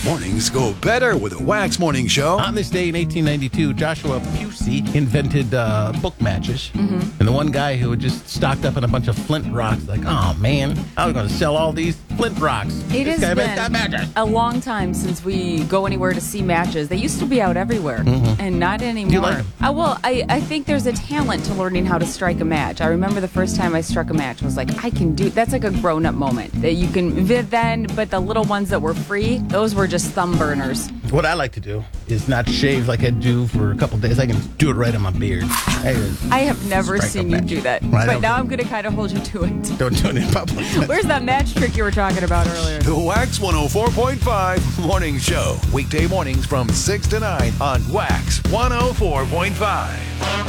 Mornings go better with a Wax Morning Show. On this day in 1892, Joshua Pusey invented book matches. And the one guy who had just stocked up on a bunch of flint rocks, like, oh, man, I was going to sell all these flint rocks. It has got been matches. a long time since we go anywhere to see matches. They used to be out everywhere, and not anymore. Do you like them? I think there's a talent to learning how to strike a match. I remember the first time I struck a match, I was like, I can do. That's like a grown-up moment that you can then. But the little ones that were free, those were just thumb burners. What I like to do is not shave like I do for a couple days. I can do it right on my beard. I have never Strike a seen you match. do that, Right, but now okay. I'm going to kind of hold you to it. Don't do it in public. Where's that match trick you were talking about earlier? The Wax 104.5 Morning Show. Weekday mornings from 6 to 9 on Wax 104.5.